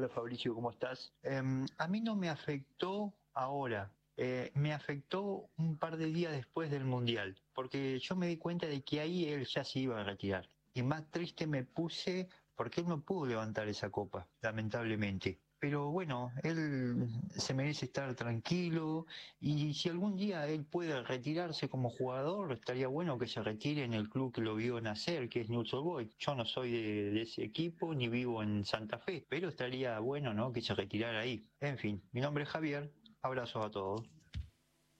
Hola Fabricio, ¿cómo estás? A mí no me afectó ahora, me afectó un par de días después del Mundial, porque yo me di cuenta de que ahí él ya se iba a retirar. Y más triste me puse porque él no pudo levantar esa copa, lamentablemente. Pero bueno, él se merece estar tranquilo y si algún día él puede retirarse como jugador, estaría bueno que se retire en el club que lo vio nacer, que es Newell's Old Boys. Yo no soy de ese equipo ni vivo en Santa Fe, pero estaría bueno, ¿no?, que se retirara ahí. En fin, mi nombre es Javier, abrazos a todos.